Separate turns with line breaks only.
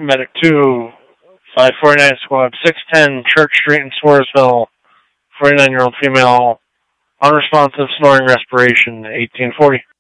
Medic 2, 549 Squad, 610 Church Street in Swarsville, 49-year-old female, unresponsive, snoring, respiration, 1840.